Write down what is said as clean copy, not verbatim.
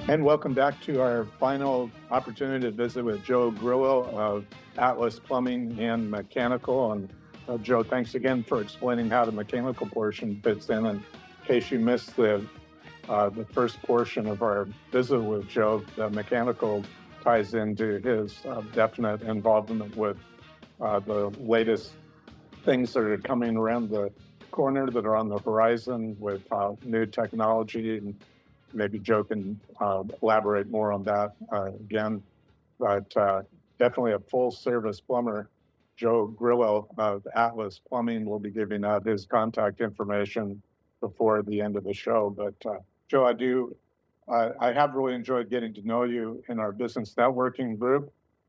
And welcome back to our final opportunity to visit with Joe Grillo of Atlas Plumbing and Mechanical. And Joe, thanks again for explaining how the mechanical portion fits in case you missed the first portion of our visit with Joe, the mechanical ties into his definite involvement with the latest things that are coming around the corner that are on the horizon with new technology. And maybe Joe can elaborate more on that again. But definitely a full service plumber. Joe Grillo of Atlas Plumbing will be giving out his contact information before the end of the show. But Joe, I have really enjoyed getting to know you in our business networking group.